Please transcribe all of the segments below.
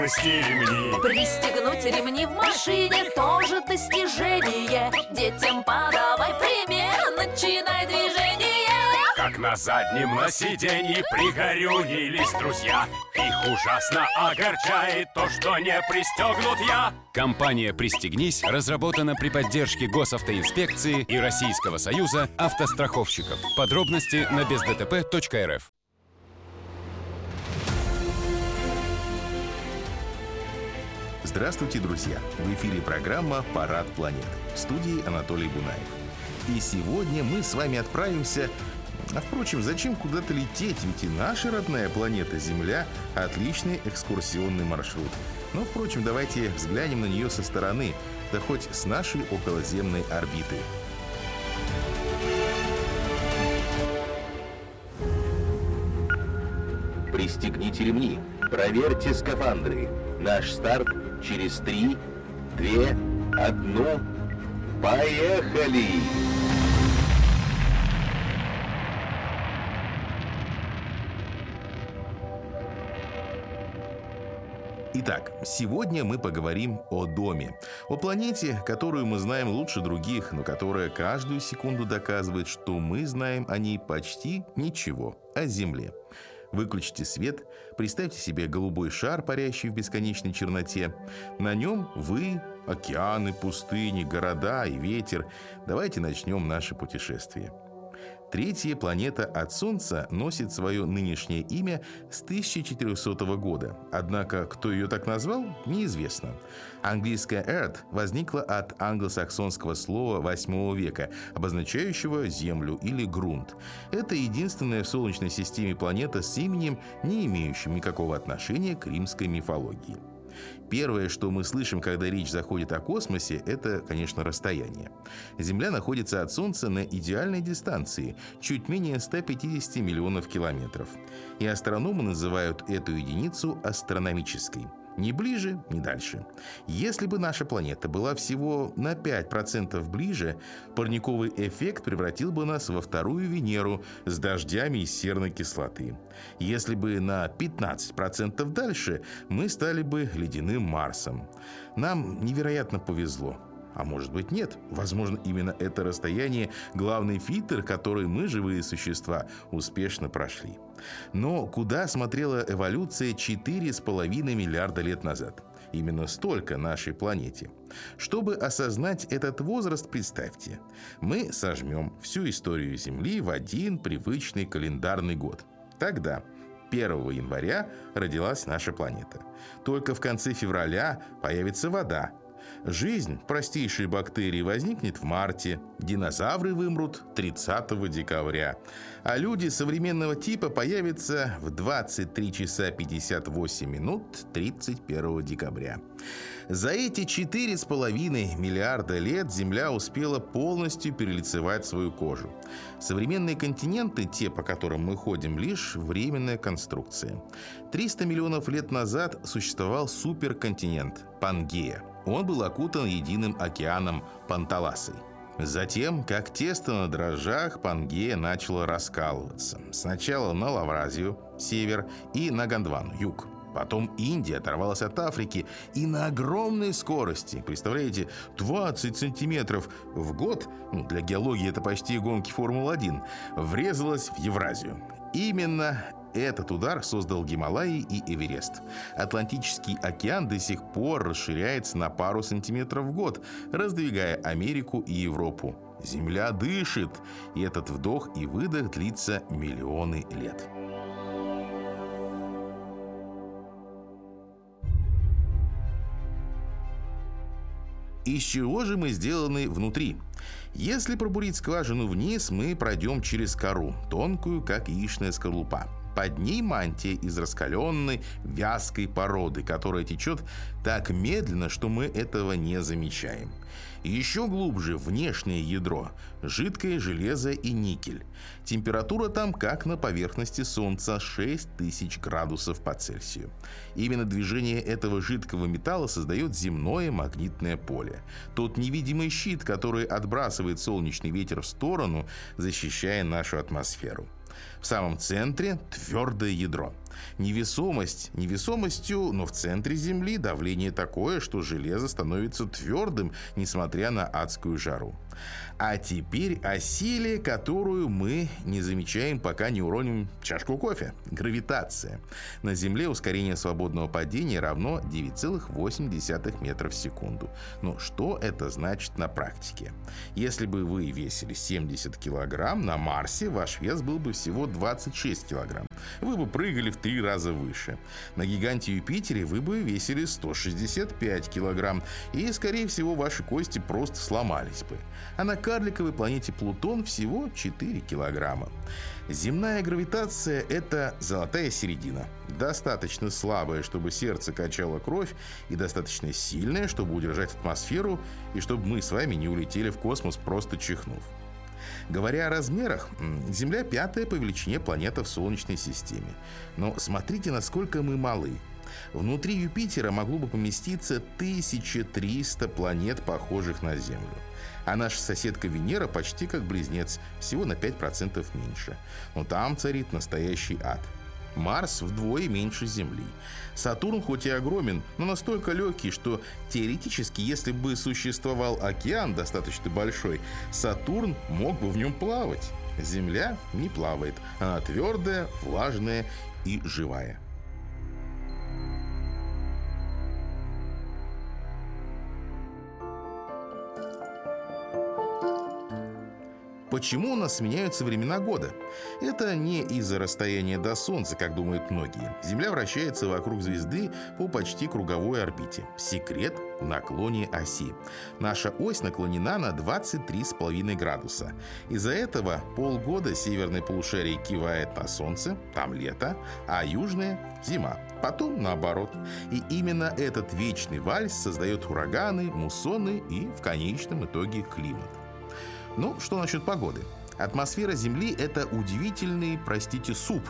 ремни. Пристегнуть ремни в машине тоже достижение. Детям подавай пример, начинай движение. Как на заднем на сиденье пригорюнились друзья. Их ужасно огорчает то, что не пристегнут я. Компания «Пристегнись» разработана при поддержке Госавтоинспекции и Российского союза автостраховщиков. Подробности на бездтп.рф. Здравствуйте, друзья! В эфире программа «Парад планет». В студии Анатолий Бунаев. И сегодня мы с вами отправимся... впрочем, зачем куда-то лететь? Ведь и наша родная планета Земля – отличный экскурсионный маршрут. Но, впрочем, давайте взглянем на нее со стороны, да хоть с нашей околоземной орбиты. Пристегните ремни, проверьте скафандры. Наш старт через 3, 2, 1. Поехали! Итак, сегодня мы поговорим о доме. О планете, которую мы знаем лучше других, но которая каждую секунду доказывает, что мы знаем о ней почти ничего, о Земле. Выключите свет, представьте себе голубой шар, парящий в бесконечной черноте. На нем вы, океаны, пустыни, города и ветер. Давайте начнем наше путешествие. Третья планета от Солнца носит свое нынешнее имя с 1400 года. Однако, кто ее так назвал, неизвестно. Английское Earth возникло от англосаксонского слова 8 века, обозначающего землю или грунт. Это единственная в Солнечной системе планета с именем, не имеющим никакого отношения к римской мифологии. Первое, что мы слышим, когда речь заходит о космосе, это, конечно, расстояние. Земля находится от Солнца на идеальной дистанции, чуть менее 150 миллионов километров. И астрономы называют эту единицу астрономической. Ни ближе, ни дальше. Если бы наша планета была всего на 5% ближе, парниковый эффект превратил бы нас во вторую Венеру с дождями из серной кислоты. Если бы на 15% дальше, мы стали бы ледяным Марсом. Нам невероятно повезло. А может быть, нет. Возможно, именно это расстояние – главный фильтр, который мы, живые существа, успешно прошли. Но куда смотрела эволюция 4,5 миллиарда лет назад? Именно столько нашей планете. Чтобы осознать этот возраст, представьте, мы сожмем всю историю Земли в один привычный календарный год. Тогда, 1 января, родилась наша планета. Только в конце февраля появится вода. Жизнь, простейшие бактерии, возникнет в марте, динозавры вымрут 30 декабря, а люди современного типа появятся в 23 часа 58 минут 31 декабря. За эти 4,5 миллиарда лет Земля успела полностью перелицевать свою кожу. Современные континенты, те, по которым мы ходим, лишь временная конструкция. 300 миллионов лет назад существовал суперконтинент – Пангея. Он был окутан единым океаном Панталасой. Затем, как тесто на дрожжах, Пангея начала раскалываться. Сначала на Лавразию, север, и на Гондвану, юг. Потом Индия оторвалась от Африки и на огромной скорости, представляете, 20 сантиметров в год, для геологии это почти гонки Формулы-1, врезалась в Евразию. Именно этот удар создал Гималаи и Эверест. Атлантический океан до сих пор расширяется на пару сантиметров в год, раздвигая Америку и Европу. Земля дышит, и этот вдох и выдох длится миллионы лет. Из чего же мы сделаны внутри? Если пробурить скважину вниз, мы пройдем через кору, тонкую, как яичная скорлупа. Под ней мантия из раскаленной, вязкой породы, которая течет так медленно, что мы этого не замечаем. Еще глубже внешнее ядро – жидкое железо и никель. Температура там, как на поверхности Солнца, 6000 градусов по Цельсию. Именно движение этого жидкого металла создает земное магнитное поле. Тот невидимый щит, который отбрасывает солнечный ветер в сторону, защищая нашу атмосферу. В самом центре твердое ядро. Невесомость невесомостью, но в центре Земли давление такое, что железо становится твердым, несмотря на адскую жару. А теперь о силе, которую мы не замечаем, пока не уроним чашку кофе. Гравитация. На Земле ускорение свободного падения равно 9,8 метров в секунду. Но что это значит на практике? Если бы вы весили 70 килограмм, на Марсе ваш вес был бы всего 26 килограмм. Вы бы прыгали в 3 раза выше. На гиганте Юпитере вы бы весили 165 килограмм, и, скорее всего, ваши кости просто сломались бы. А на карликовой планете Плутон всего 4 килограмма. Земная гравитация – это золотая середина. Достаточно слабая, чтобы сердце качало кровь, и достаточно сильная, чтобы удержать атмосферу, и чтобы мы с вами не улетели в космос, просто чихнув. Говоря о размерах, Земля 5-я по величине планета в Солнечной системе. Но смотрите, насколько мы малы. Внутри Юпитера могло бы поместиться 1300 планет, похожих на Землю. А наша соседка Венера почти как близнец, всего на 5% меньше. Но там царит настоящий ад. Марс вдвое меньше Земли. Сатурн хоть и огромен, но настолько легкий, что теоретически, если бы существовал океан достаточно большой, Сатурн мог бы в нем плавать. Земля не плавает. Она твердая, влажная и живая. Почему у нас сменяются времена года? Это не из-за расстояния до Солнца, как думают многие. Земля вращается вокруг звезды по почти круговой орбите. Секрет в наклоне оси. Наша ось наклонена на 23,5 градуса. Из-за этого полгода северное полушарие кивает на Солнце, там лето, а южное – зима. Потом наоборот. И именно этот вечный вальс создает ураганы, муссоны и, в конечном итоге, климат. Ну, что насчет погоды? Атмосфера Земли – это удивительный, суп.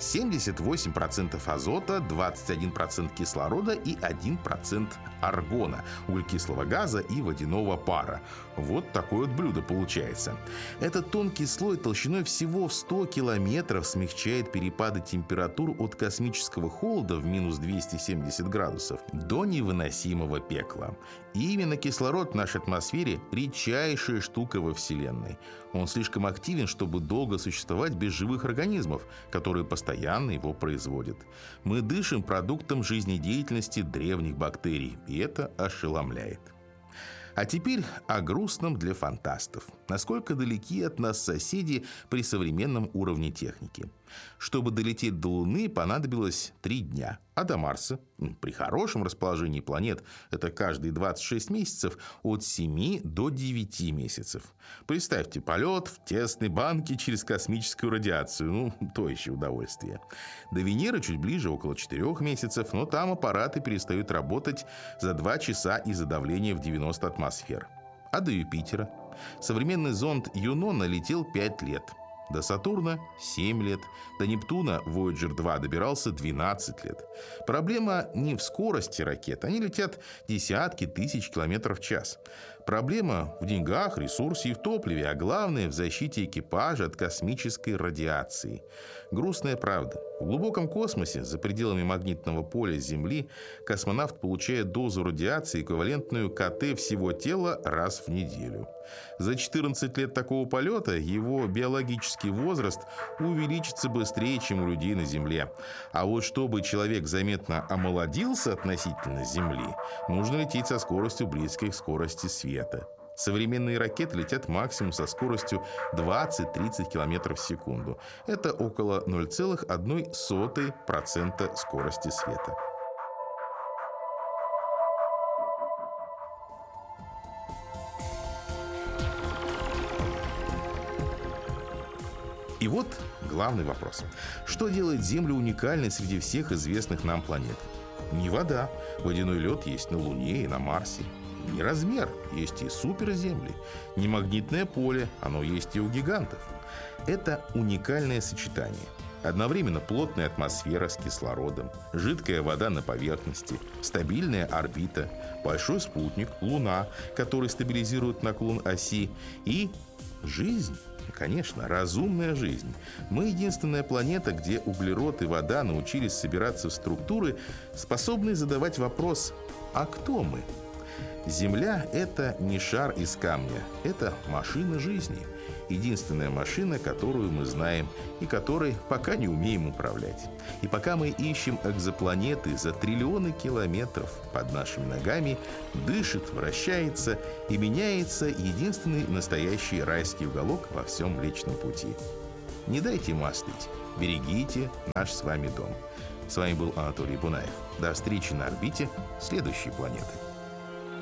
78% азота, 21% кислорода и 1% аргона, углекислого газа и водяного пара. Вот такое вот блюдо получается. Этот тонкий слой толщиной всего в 100 километров смягчает перепады температур от космического холода в минус 270 градусов до невыносимого пекла. И именно кислород в нашей атмосфере – редчайшая штука во Вселенной. Он слишком активен, чтобы долго существовать без живых организмов, которые постоянно его производят. Мы дышим продуктом жизнедеятельности древних бактерий, и это ошеломляет. А теперь о грустном для фантастов. Насколько далеки от нас соседи при современном уровне техники. Чтобы долететь до Луны, понадобилось 3 дня. А до Марса, при хорошем расположении планет, это каждые 26 месяцев, от 7 до 9 месяцев. Представьте, полет в тесной банке через космическую радиацию. То еще удовольствие. До Венеры чуть ближе, около 4 месяцев, но там аппараты перестают работать за 2 часа из-за давления в 90 атмосфер. А до Юпитера? Современный зонд Юнона летел 5 лет. До Сатурна – 7 лет. До Нептуна Voyager 2 добирался 12 лет. Проблема не в скорости ракет. Они летят десятки тысяч километров в час. Проблема в деньгах, ресурсе и в топливе, а главное – в защите экипажа от космической радиации. Грустная правда. В глубоком космосе, за пределами магнитного поля Земли, космонавт получает дозу радиации, эквивалентную КТ всего тела раз в неделю. За 14 лет такого полета его биологический возраст увеличится быстрее, чем у людей на Земле. А вот чтобы человек заметно омолодился относительно Земли, нужно лететь со скоростью, близкой к скорости света. Современные ракеты летят максимум со скоростью 20-30 км в секунду. Это около 0,01% скорости света. И вот главный вопрос. Что делает Землю уникальной среди всех известных нам планет? Не вода. Водяной лед есть на Луне и на Марсе. Не размер. Есть и суперземли. Не магнитное поле. Оно есть и у гигантов. Это уникальное сочетание. Одновременно плотная атмосфера с кислородом, жидкая вода на поверхности, стабильная орбита, большой спутник, Луна, который стабилизирует наклон оси, и жизнь. Конечно, разумная жизнь. Мы единственная планета, где углерод и вода научились собираться в структуры, способные задавать вопрос: а кто мы? Земля – это не шар из камня, это машина жизни. Единственная машина, которую мы знаем и которой пока не умеем управлять. И пока мы ищем экзопланеты за триллионы километров под нашими ногами, дышит, вращается и меняется единственный настоящий райский уголок во всем Млечном Пути. Не дайте ему остыть, берегите наш с вами дом. С вами был Анатолий Бунаев. До встречи на орбите следующей планеты.